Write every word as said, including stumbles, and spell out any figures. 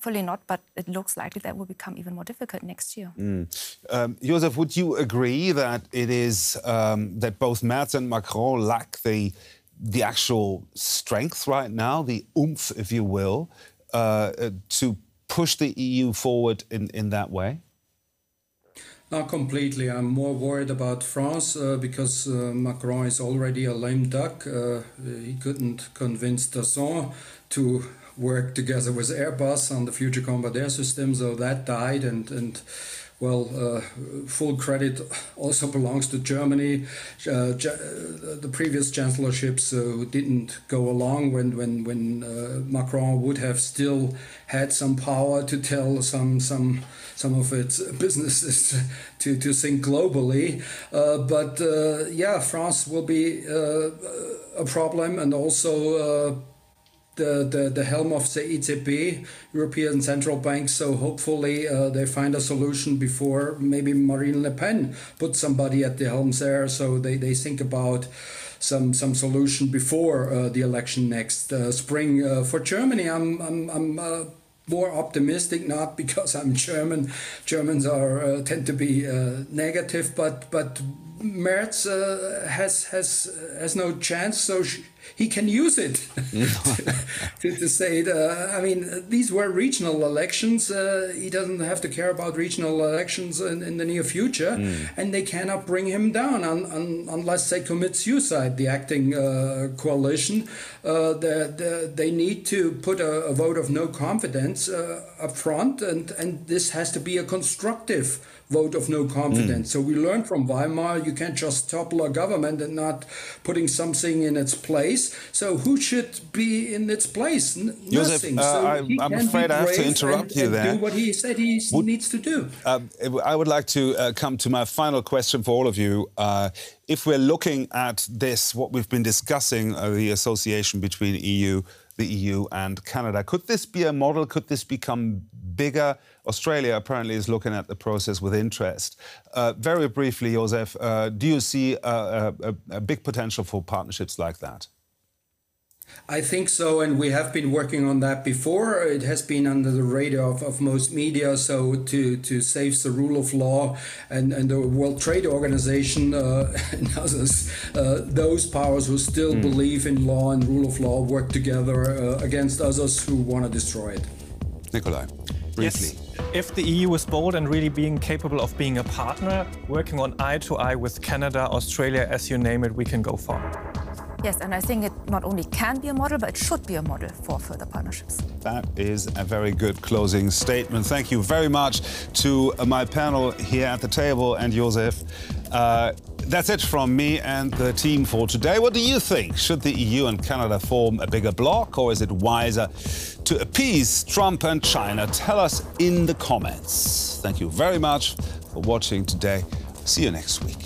hopefully not, but it looks likely that will become even more difficult next year. Mm. Um, Joseph, would you agree that it is um, that both Merz and Macron lack the the actual strength right now, the oomph, if you will, uh, uh, to push the E U forward in, in that way? Not completely. I'm more worried about France uh, because uh, Macron is already a lame duck. Uh, he couldn't convince Dassault to work together with Airbus on the future combat air system, so that died. And, and well, uh, full credit also belongs to Germany. Uh, the previous chancellorships uh, didn't go along when when when uh, Macron would have still had some power to tell some some. some of its businesses to, to think globally. Uh, but uh, yeah, France will be uh, a problem, and also uh, the, the, the helm of the E C B, European Central Bank. So hopefully uh, they find a solution before maybe Marine Le Pen puts somebody at the helm there. So they, they think about some some solution before uh, the election next uh, spring. Uh, for Germany, I'm, I'm, I'm uh, more optimistic, not because I'm German. Germans are uh, tend to be uh, negative, but but Merz uh, has has has no chance, so sh he can use it to, to say it. Uh, I mean, these were regional elections. Uh, he doesn't have to care about regional elections in, in the near future, mm. and they cannot bring him down un, un, unless they commit suicide. The acting uh, coalition, uh, the, the, they need to put a, a vote of no confidence uh, up front, and and this has to be a constructive vote of no confidence. Mm. So we learned from Weimar, you can't just topple a government and not putting something in its place. So who should be in its place? N Joseph, nothing. Uh, so I, I'm afraid I have to interrupt and, you and there. do what he said he would, needs to do. Uh, I would like to uh, come to my final question for all of you. Uh, if we're looking at this, what we've been discussing, uh, the association between E U, the E U and Canada, could this be a model? Could this become bigger? Australia apparently is looking at the process with interest. Uh, very briefly, Joseph, uh, do you see a, a, a big potential for partnerships like that? I think so, and we have been working on that before. It has been under the radar of, of most media, so to, to save the rule of law and, and the World Trade Organization uh, and others, uh, those powers who still mm. believe in law and rule of law work together uh, against others who want to destroy it. Nikolai, briefly. Yes. If the E U is bold and really being capable of being a partner, working on eye to eye with Canada, Australia, as you name it, we can go far. Yes, and I think it not only can be a model, but it should be a model for further partnerships. That is a very good closing statement. Thank you very much to my panel here at the table and Joseph. Uh, that's it from me and the team for today. What do you think? Should the E U and Canada form a bigger bloc, or is it wiser to appease Trump and China? Tell us in the comments. Thank you very much for watching today. See you next week.